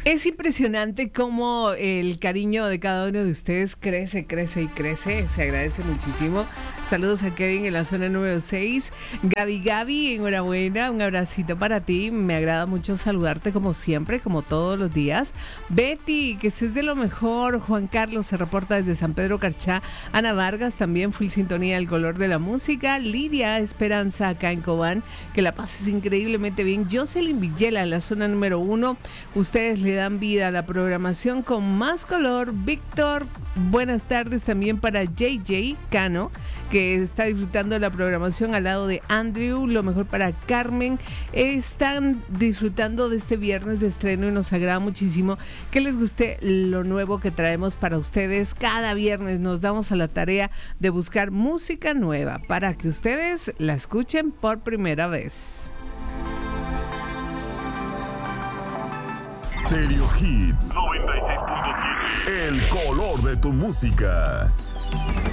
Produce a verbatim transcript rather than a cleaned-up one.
Es impresionante cómo el cariño de cada uno de ustedes crece, crece y crece. Se agradece muchísimo. Saludos a Kevin en la zona número seis. Gaby, Gaby, enhorabuena. Un abracito para ti. Me agrada mucho saludarte como siempre, como todos los días. Betty, que estés de lo mejor. Juan Carlos se reporta desde San Pedro Carchá. Ana Vargas también, full sintonía del color de la música. Lidia Esperanza acá en Cobán. Que la pases increíblemente bien. Jocelyn Villela en la zona número uno. Ustedes le dan vida a la programación con más color. Víctor, buenas tardes también para J J Cano, que está disfrutando de la programación al lado de Andrew. Lo mejor para Carmen. Están disfrutando de este viernes de estreno y nos agrada muchísimo que les guste lo nuevo que traemos para ustedes. Cada viernes nos damos a la tarea de buscar música nueva para que ustedes la escuchen por primera vez. Stereo Hits noventa y seis punto siete. El color de tu música.